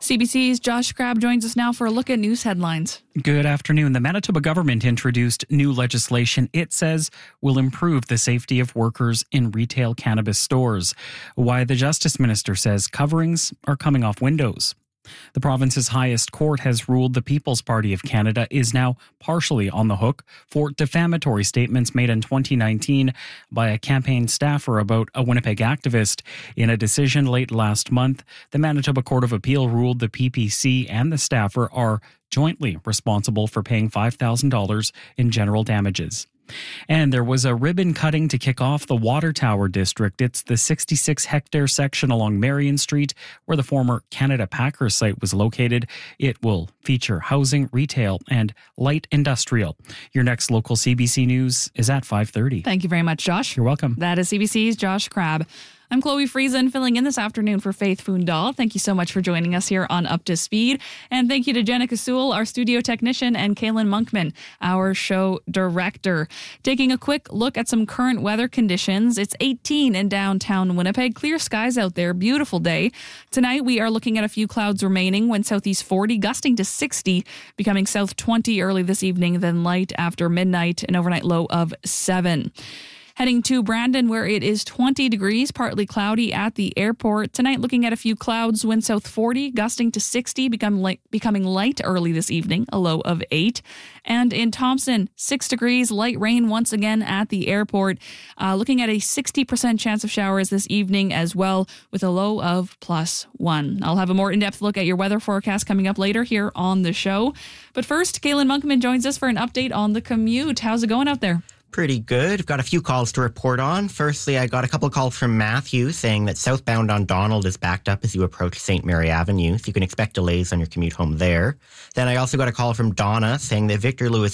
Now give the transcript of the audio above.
CBC's Josh Crabb joins us now for a look at news headlines. Good afternoon. The Manitoba government introduced new legislation it says will improve the safety of workers in retail cannabis stores. Why the Justice Minister says coverings are coming off windows. The province's highest court has ruled the People's Party of Canada is now partially on the hook for defamatory statements made in 2019 by a campaign staffer about a Winnipeg activist. In a decision late last month, the Manitoba Court of Appeal ruled the PPC and the staffer are jointly responsible for paying $5,000 in general damages. And there was a ribbon cutting to kick off the Water Tower District. It's the 66-hectare section along Marion Street where the former Canada Packers site was located. It will feature housing, retail, and light industrial. Your next local CBC News is at 5:30. Thank you very much, Josh. You're welcome. That is CBC's Josh Crabb. I'm Chloe Friesen, filling in this afternoon for Faith Fundal. Thank you so much for joining us here on Up to Speed. And thank you to Jenica Sewell, our studio technician, and Kaylin Monkman, our show director. Taking a quick look at some current weather conditions. It's 18 in downtown Winnipeg. Clear skies out there. Beautiful day. Tonight, we are looking at a few clouds remaining. Wind southeast 40, gusting to 60, becoming south 20 early this evening, then light after midnight, an overnight low of 7. Heading to Brandon, where it is 20 degrees, partly cloudy at the airport. Tonight, looking at a few clouds, wind south 40, gusting to 60, becoming light early this evening, a low of 8. And in Thompson, 6 degrees, light rain once again at the airport. Looking at a 60% chance of showers this evening as well, with a low of +1. I'll have a more in-depth look at your weather forecast coming up later here on the show. But first, Kaylin Monkman joins us for an update on the commute. How's it going out there? Pretty good. I've got a few calls to report on. Firstly, I got a couple of calls from Matthew saying that southbound on Donald is backed up as you approach St. Mary Avenue, so you can expect delays on your commute home there. Then I also got a call from Donna saying that Victor Lewis